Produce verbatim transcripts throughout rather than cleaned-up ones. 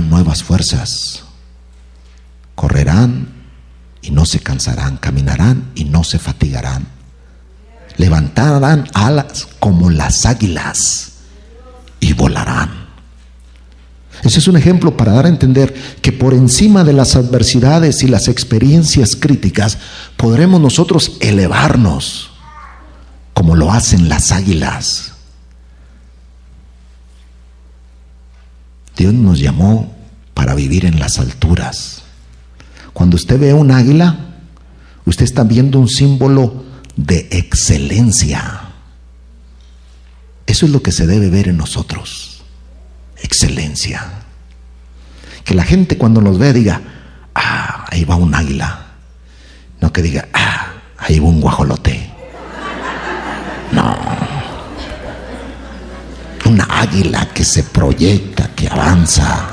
tendrán nuevas fuerzas. Correrán y no se cansarán, caminarán y no se fatigarán. Levantarán alas como las águilas y volarán. Ese es un ejemplo para dar a entender que por encima de las adversidades y las experiencias críticas podremos nosotros elevarnos como lo hacen las águilas. Dios nos llamó para vivir en las alturas. Cuando usted ve un águila, usted está viendo un símbolo de excelencia. Eso es lo que se debe ver en nosotros. Excelencia. Que la gente cuando nos ve diga: ah, ahí va un águila. No que diga: ah, ahí va un guajolote. No. Una águila que se proyecta, que avanza.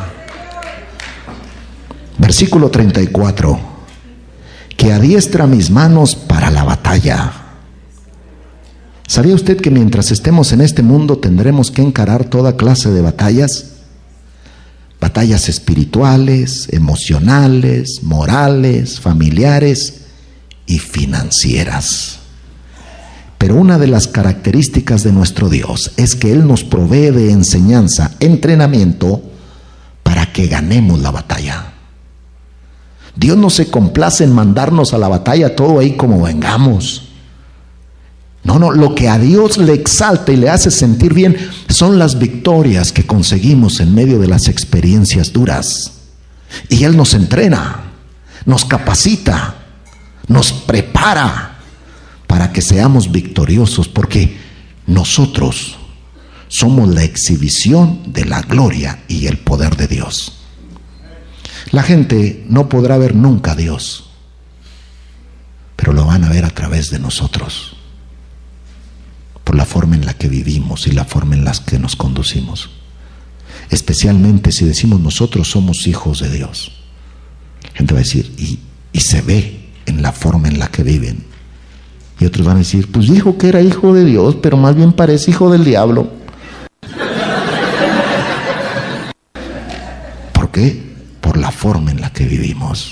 Versículo treinta y cuatro. Que adiestra mis manos para la batalla. ¿Sabía usted que mientras estemos en este mundo tendremos que encarar toda clase de batallas? Batallas espirituales, emocionales, morales, familiares y financieras. Pero una de las características de nuestro Dios es que Él nos provee de enseñanza, entrenamiento para que ganemos la batalla. Dios no se complace en mandarnos a la batalla todo ahí como vengamos. No, no, lo que a Dios le exalta y le hace sentir bien son las victorias que conseguimos en medio de las experiencias duras. Y Él nos entrena, nos capacita, nos prepara para que seamos victoriosos, porque nosotros somos la exhibición de la gloria y el poder de Dios. La gente no podrá ver nunca a Dios, pero lo van a ver a través de nosotros, por la forma en la que vivimos y la forma en la que nos conducimos. Especialmente si decimos nosotros somos hijos de Dios. La gente va a decir, y, y se ve en la forma en la que viven. Y otros van a decir, pues dijo que era hijo de Dios, pero más bien parece hijo del diablo. ¿Por qué? Por la forma en la que vivimos.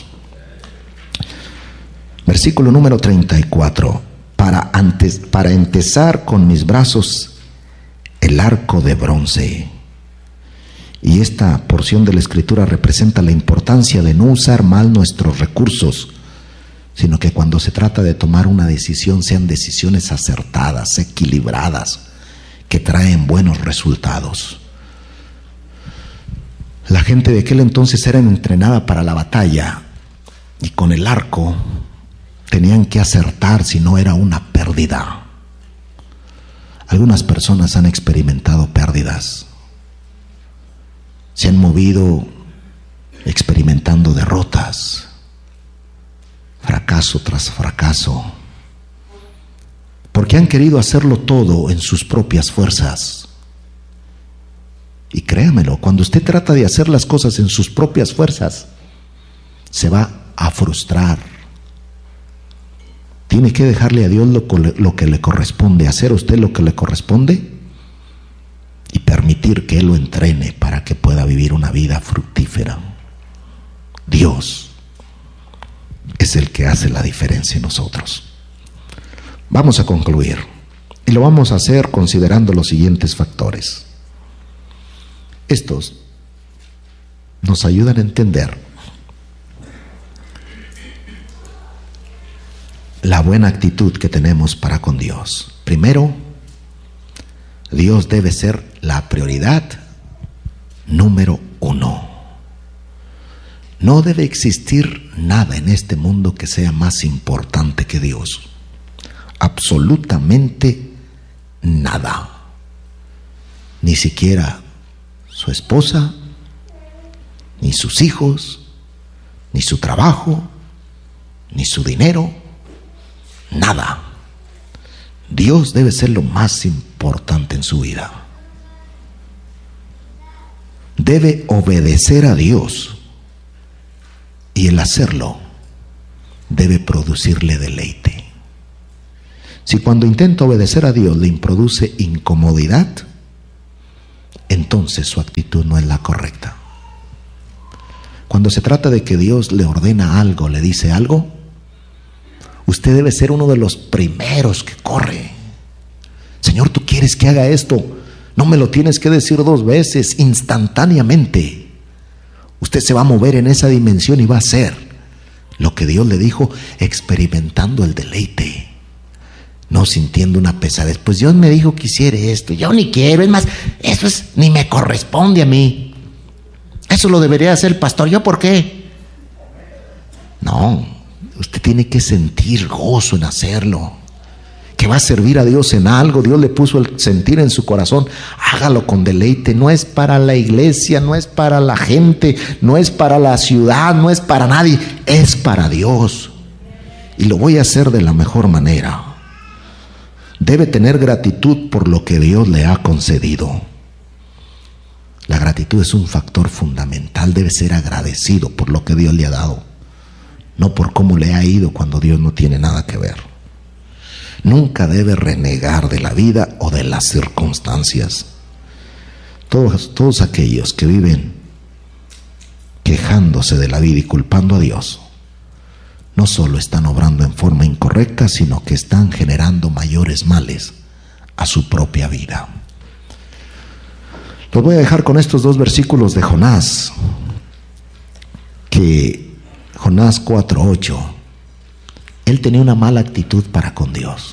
Versículo número treinta y cuatro. Para, antes, para entesar con mis brazos el arco de bronce. Y esta porción de la Escritura representa la importancia de no usar mal nuestros recursos, sino que cuando se trata de tomar una decisión sean decisiones acertadas, equilibradas, que traen buenos resultados. La gente de aquel entonces era entrenada para la batalla y con el arco tenían que acertar, si no era una pérdida. Algunas personas han experimentado pérdidas, se han movido experimentando derrotas, fracaso tras fracaso, porque han querido hacerlo todo en sus propias fuerzas. Y créamelo, cuando usted trata de hacer las cosas en sus propias fuerzas, se va a frustrar. Tiene que dejarle a Dios lo, lo que le corresponde, hacer a usted lo que le corresponde y permitir que Él lo entrene para que pueda vivir una vida fructífera. Dios es el que hace la diferencia en nosotros. Vamos a concluir y lo vamos a hacer considerando los siguientes factores. Estos nos ayudan a entender la buena actitud que tenemos para con Dios. Primero, Dios debe ser la prioridad número uno. No debe existir nada en este mundo que sea más importante que Dios. Absolutamente nada. Ni siquiera su esposa, ni sus hijos, ni su trabajo, ni su dinero, nada. Dios debe ser lo más importante en su vida. Debe obedecer a Dios y el hacerlo debe producirle deleite. Si cuando intenta obedecer a Dios le produce incomodidad, entonces su actitud no es la correcta. Cuando se trata de que Dios le ordena algo, le dice algo, usted debe ser uno de los primeros que corre. Señor, ¿tú quieres que haga esto? No me lo tienes que decir dos veces, instantáneamente. Usted se va a mover en esa dimensión y va a hacer lo que Dios le dijo, experimentando el deleite, no sintiendo una pesadez. Pues Dios me dijo que hiciera esto, yo ni quiero, es más, eso es, ni me corresponde a mí. Eso lo debería hacer el pastor, ¿yo por qué? No, usted tiene que sentir gozo en hacerlo, que va a servir a Dios en algo. Dios le puso el sentir en su corazón, hágalo con deleite. No es para la iglesia, no es para la gente, no es para la ciudad, no es para nadie, es para Dios. Y lo voy a hacer de la mejor manera. Debe tener gratitud por lo que Dios le ha concedido. La gratitud es un factor fundamental. Debe ser agradecido por lo que Dios le ha dado, no por cómo le ha ido cuando Dios no tiene nada que ver. Nunca debe renegar de la vida o de las circunstancias. Todos, todos aquellos que viven quejándose de la vida y culpando a Dios, no solo están obrando en forma incorrecta, sino que están generando mayores males a su propia vida. Los voy a dejar con estos dos versículos de Jonás, que Jonás cuatro ocho. Él tenía una mala actitud para con Dios.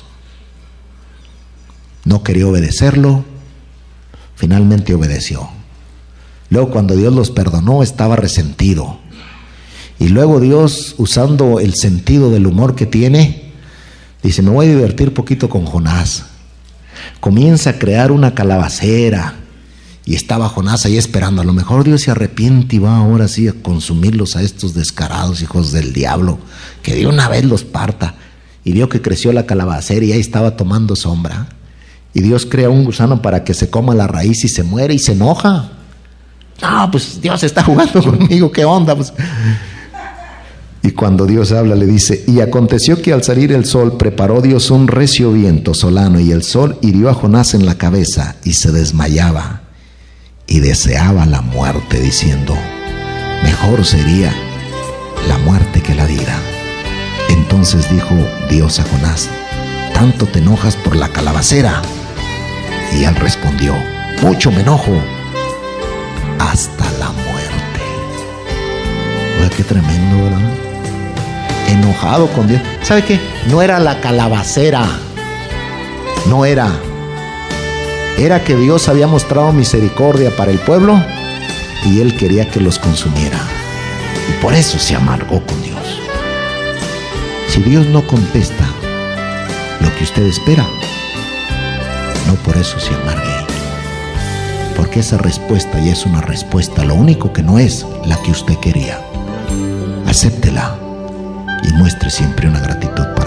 No quería obedecerlo, finalmente obedeció. Luego, cuando Dios los perdonó, estaba resentido. Y luego Dios, usando el sentido del humor que tiene, dice, me voy a divertir poquito con Jonás. Comienza a crear una calabacera. Y estaba Jonás ahí esperando. A lo mejor Dios se arrepiente y va ahora sí a consumirlos a estos descarados hijos del diablo, que de una vez los parta. Y vio que creció la calabacera y ahí estaba tomando sombra. Y Dios crea un gusano para que se coma la raíz y se muere y se enoja. No, pues Dios está jugando conmigo, ¿qué onda? Pues... Y cuando Dios habla le dice, y aconteció que al salir el sol preparó Dios un recio viento solano, y el sol hirió a Jonás en la cabeza y se desmayaba. Y deseaba la muerte, diciendo, mejor sería la muerte que la vida. Entonces dijo Dios a Jonás, ¿tanto te enojas por la calabacera? Y él respondió, mucho me enojo, hasta la muerte. Oye, qué tremendo, ¿verdad? Enojado con Dios. ¿Sabe qué? No era la calabacera, no era... Era que Dios había mostrado misericordia para el pueblo y Él quería que los consumiera. Y por eso se amargó con Dios. Si Dios no contesta lo que usted espera, no por eso se amargue. Porque esa respuesta ya es una respuesta, lo único que no es la que usted quería. Acéptela y muestre siempre una gratitud para